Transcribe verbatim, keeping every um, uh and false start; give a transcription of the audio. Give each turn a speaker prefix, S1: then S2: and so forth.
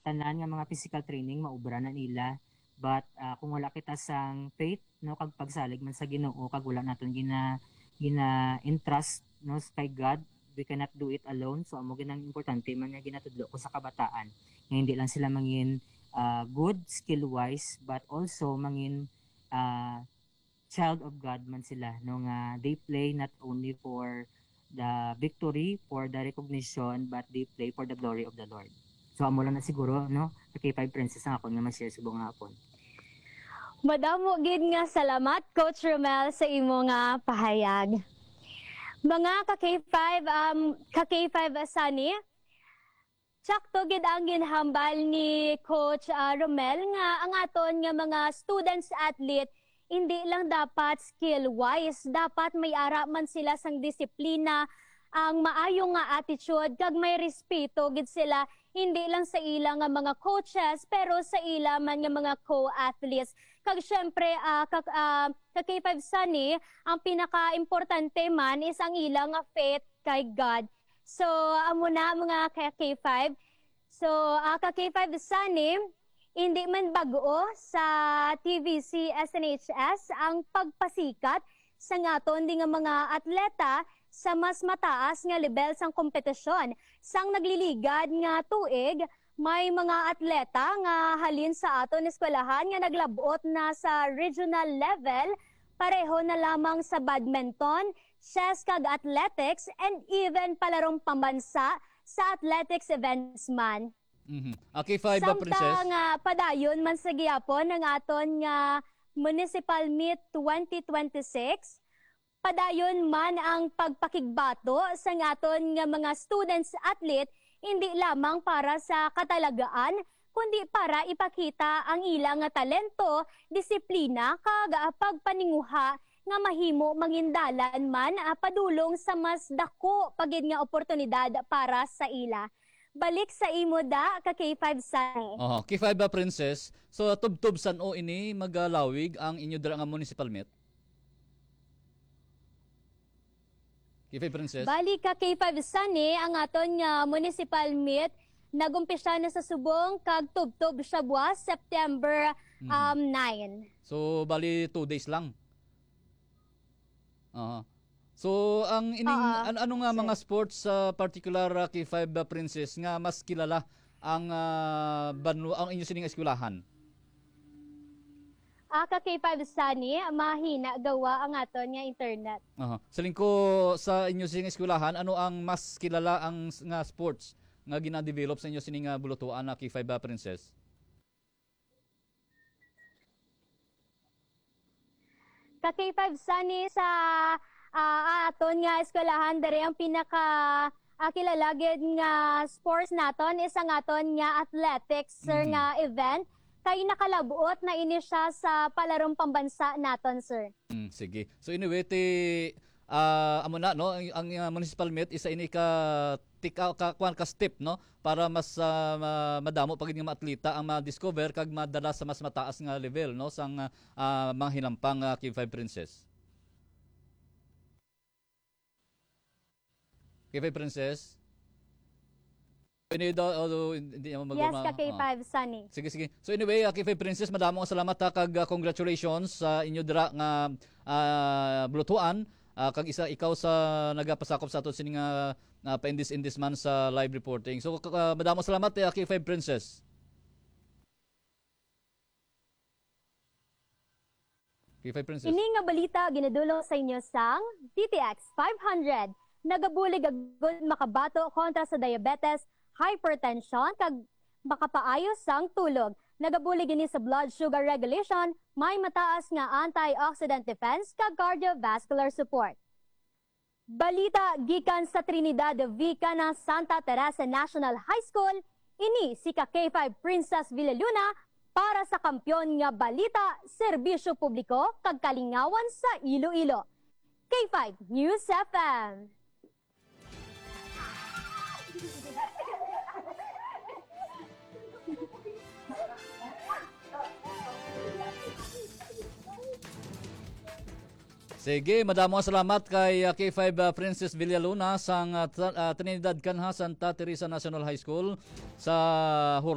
S1: tanan nga mga physical training maubra na nila. But uh, kung wala kita sang faith no kag pagsalig man sa Ginoo kag wala naton gina gina entrust no kay God, we cannot do it alone. So amo ginang importante man nga ginatudlo ko sa kabataan nga hindi lang sila mangin uh, good skill wise but also mangin uh, child of God man sila no nga they play not only for the victory, for the recognition, but they play for the glory of the Lord. So amo lang na siguro no kay five Princess ang akon nga ma-share subong hapon.
S2: Madamo gid nga salamat Coach Romel sa imo nga pahayag. Mga ka K five um ka K five Sunny, sakto gid ang ginhambal ni Coach uh, Romel nga ang aton nga mga students athlete hindi lang dapat skill wise, dapat may ara man sila sang disiplina, ang maayo nga attitude kag may respeto gid sila hindi lang sa ila nga mga coaches pero sa ila man nga mga co-athletes. Kag syempre uh, kag uh, ka K five Sunny, ang pinaka-importante man is ang ila nga faith kay God. So amo na mga ka K five. So uh, ka K five Sunny, hindi man bago sa T V C S N H S ang pagpasikat sa ngaton di nga mga atleta sa mas mataas nga level sang kompetisyon. Sang nagliligad nga tuig, may mga atleta nga halin sa aton eskwelahan nga naglabot na sa regional level, pareho na lamang sa badminton, chess kag athletics, and even palarong pambansa sa athletics events man.
S3: Mm-hmm. Okay, five ba, Princess?
S2: Samtang uh, padayon man sa gihapon ng aton nga Municipal Meet twenty twenty-six, padayon man ang pagpakigbato sa aton nga mga students athlete hindi lamang para sa katalagaan kundi para ipakita ang ilang nga talento, disiplina kag pagpaninguha nga mahimo mangindalan man uh, padulong sa mas dako pagid nga oportunidad para sa ila. Balik sa imo da ka K five Sunny.
S3: Oh, K five ba, Princess? So tub-tub san o ini magalawig ang inyo dira nga municipal meet? K five Princess.
S2: Balik ka K five Sunny, ang aton nga municipal meet nagumpisa na sa subong kag tub-tub siya buwas September um, mm-hmm. nine.
S3: So bali two days lang. Uh-huh. So ang ining uh, ano, ano nga mga sports sa uh, particular uh, K five uh, Princess nga mas kilala ang uh, banu ang inyo sining eskwelahan?
S2: Aka K five Sunny, mahina gawa ang aton nga internet.
S3: Uh-huh. Sa lingko sa inyo sining eskwelahan, ano ang mas kilala ang nga sports nga gina-develop sa inyo sining uh, bulutuan na K five uh, Princess?
S2: Ka K five Sunny sa Uh, aton nga eskwelahan dere ang pinaka uh, kilala gid nga sports naton is ang aton nga athletics sir mm-hmm. nga event kay nakalabuot na ini siya sa palarong pambansa naton sir.
S3: Mm, sige. So anyway ti uh, amo na no ang, ang uh, municipal meet isa ini ka tika ka kwan ka step no para mas uh, madamo pagid nga maatleta ang ma-discover kag madala sa mas mataas nga level no sang uh, uh, mga hinampang uh, K five Princess. K five Princess? Hindi daw, although hindi mo
S2: mag-uma. Yes, ka K five Sunny.
S3: Sige, sige. So anyway, uh, K five Princess, madamo ang salamat ha, kag uh, congratulations sa uh, inyo dira nga uh, blutuan. Uh, kag isa ikaw sa nagapasakop sa ato sining uh, uh, pa-indis in this man sa live reporting. So uh, madamo salamat uh, K five Princess. K five Princess.
S2: Ini nga balita ginadulong sa inyo sang T T X five hundred. Nagabulig agud makabato kontra sa diabetes, hypertension, kag makapaayos sang tulog. Nagabulig ini sa blood sugar regulation, may mataas nga antioxidant defense kag cardiovascular support. Balita gikan sa Trinidad Vica ng Santa Teresa National High School, ini si ka K five Princess Villaluna para sa kampyon nga balita, serbisyo publiko kag kalingawan sa Iloilo. K five News F M.
S3: Sige, madamo salamat kay uh, K five uh, Princess Villaluna sang uh, uh, Trinidad Canha Santa Teresa National High School sa